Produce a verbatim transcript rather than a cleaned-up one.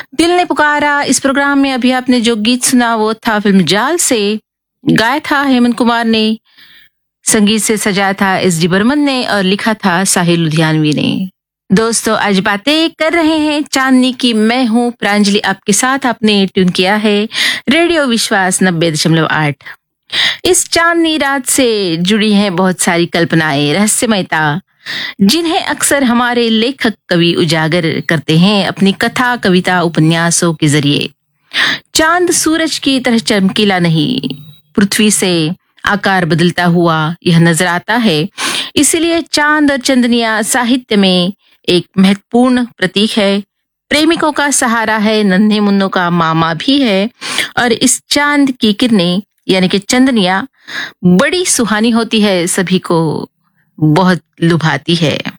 दिल ने पुकारा इस प्रोग्राम में अभी आपने जो गीत सुना वो था फिल्म जाल से। गाया था हेमंत कुमार ने, संगीत से सजाया था एस डी बर्मन ने और लिखा था साहिल लुधियानवी ने। दोस्तों आज बातें कर रहे हैं चांदनी की, मैं हूँ प्रांजलि आपके साथ। आपने ट्यून किया है रेडियो विश्वास नब्बे दशमलव आठ। इस चांदनी रात से जुड़ी हैं बहुत सारी कल्पनाएं, रहस्यमयता, जिन्हें अक्सर हमारे लेखक कवि उजागर करते हैं अपनी कथा, कविता, उपन्यासों के जरिए। चांद सूरज की तरह चमकीला नहीं, पृथ्वी से आकार बदलता हुआ यह नजर आता है। इसीलिए चांद और चंदनिया साहित्य में एक महत्वपूर्ण प्रतीक है, प्रेमिकों का सहारा है, नन्हे मुन्नों का मामा भी है। और इस चांद की किरणें यानी कि चंदनिया बड़ी सुहानी होती है, सभी को बहुत लुभाती है।